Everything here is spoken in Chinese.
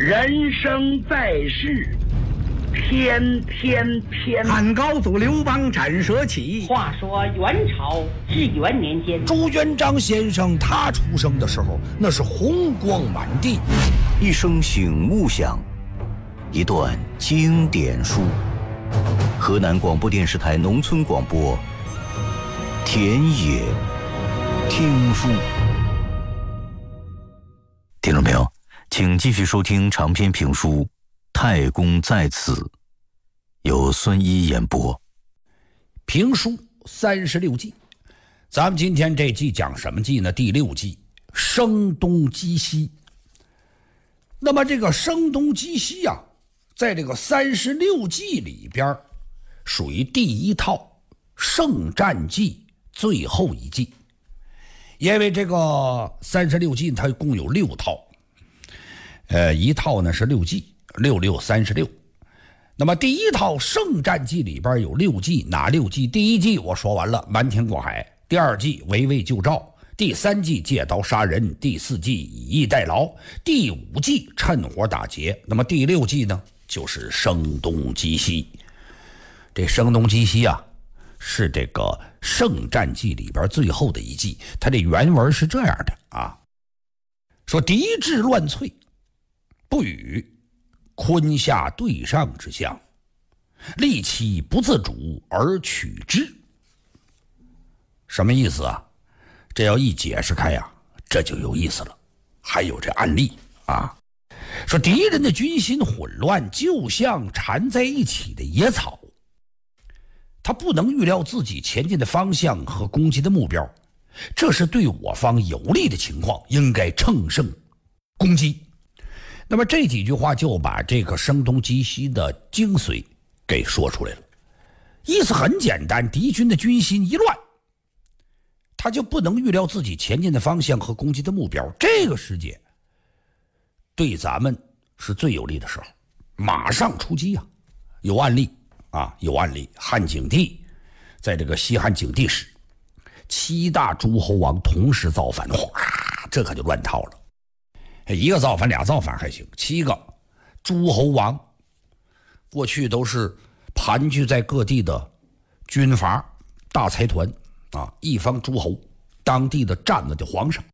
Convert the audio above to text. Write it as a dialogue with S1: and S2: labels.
S1: 人生在世，偏偏。
S2: 汉高祖刘邦斩蛇起。
S3: 话说元朝至元年间，
S4: 朱元璋先生他出生的时候，那是红光满地。
S5: 一声醒悟响，一段经典书。河南广播电视台农村广播，田野听书。听众朋友，请继续收听长篇评书《太公在此》，由孙一演播。
S4: 评书36季，咱们今天这季讲什么季呢？第6季，声东击西。那么这个声东击西啊，在这个36季里边，属于第一套圣战记最后一季。因为这个36季它共有6套，一套呢是6季，66 36。那么第一套圣战记里边有6季，哪6季？第一季我说完了，瞒天过海；第2季围魏救赵；第3季借刀杀人；第4季以逸待劳；第5季趁火打劫。那么第6季呢，就是声东击西。这声东击西啊，是这个圣战记里边最后的一季。它这原文是这样的啊，说敌至乱瘁，不与坤下对上之象，利其不自主而取之。什么意思啊？这要一解释开呀，这就有意思了。还有这案例啊，说敌人的军心混乱，就像缠在一起的野草，他不能预料自己前进的方向和攻击的目标，这是对我方有利的情况，应该乘胜攻击。那么这几句话就把这个声东击西的精髓给说出来了。意思很简单，敌军的军心一乱，他就不能预料自己前进的方向和攻击的目标，这个时节对咱们是最有利的时候，马上出击啊！有案例啊，有案例。汉景帝在这个西汉景帝时，7大诸侯王同时造反，哗，这可就乱套了。一个造反俩造反还行，7个诸侯王过去都是盘踞在各地的军阀大财团啊，一方诸侯，当地的站子的皇上，